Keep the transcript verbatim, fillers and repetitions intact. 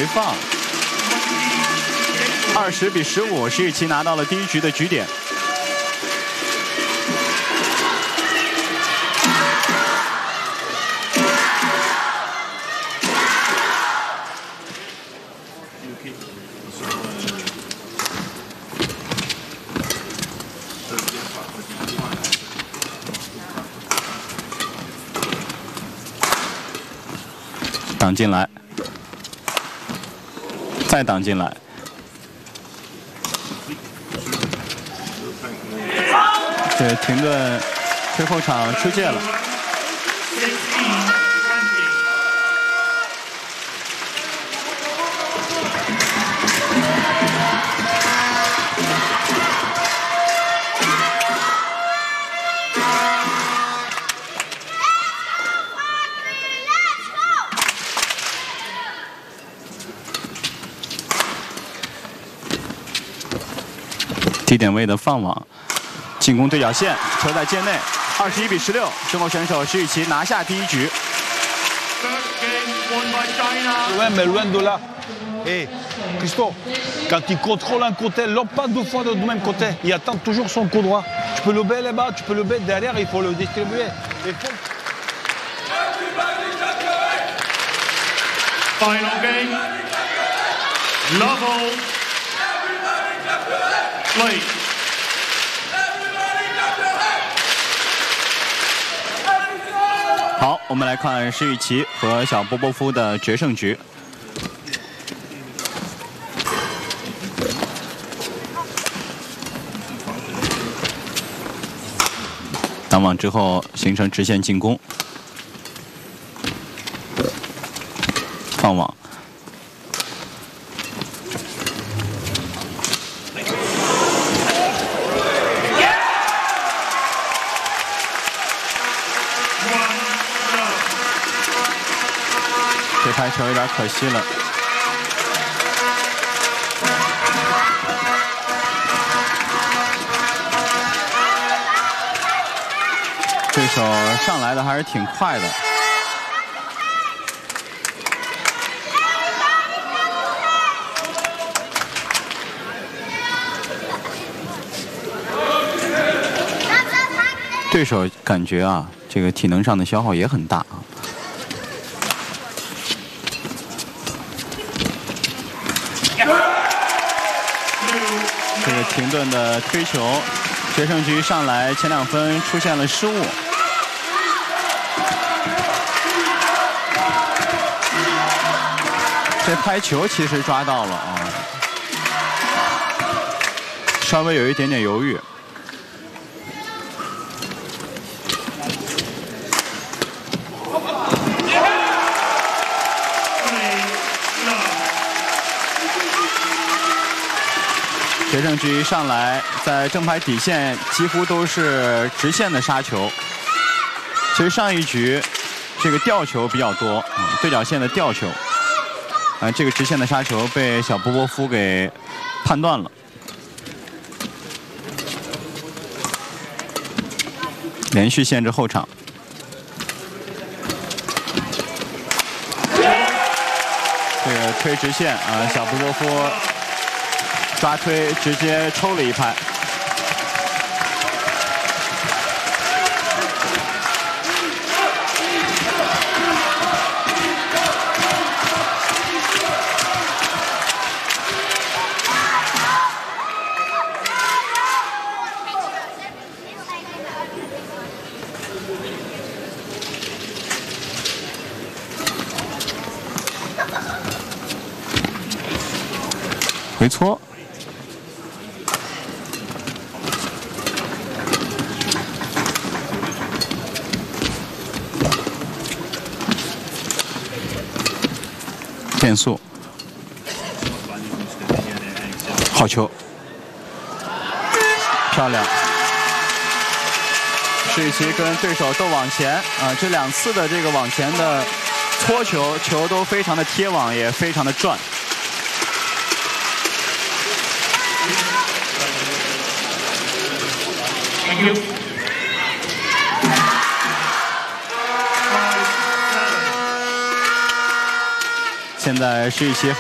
回放。二十比十五，石宇奇拿到了第一局的局点。挡进来，再挡进来。这停顿推后场出界了。低点位的放网，进攻对角线，球在界内，二十一比十六，中国选手石宇奇拿下第一局。 Ouais, mais loin de là. Hé, Christo, quand il contrôle un côté, lobe pas deux fois du même côté. Il attend toujours son coup droit. Tu peux lober là-bas, tu peux lober derrière, il faut le distribuer. Il faut... Final game. Love all. Play. 好，我们来看石宇奇和小波波夫的决胜局。挡网之后形成直线进攻，放网。这拍球有点可惜了。对手上来的还是挺快的。对手感觉啊，这个体能上的消耗也很大啊。这个停顿的推球，决胜局上来前两分出现了失误。这拍球其实抓到了啊，稍微有一点点犹豫。决胜局一上来，在正牌底线几乎都是直线的杀球。其实上一局这个吊球比较多，嗯、对角线的吊球，啊、呃，这个直线的杀球被小波波夫给判断了。连续限制后场。这个推直线啊、呃，小波波夫。抓推直接抽了一拍，回搓。变速，好球，漂亮！石宇奇跟对手都往前啊，这两次的这个往前的搓球，球都非常的贴网，也非常的转。现在石宇奇。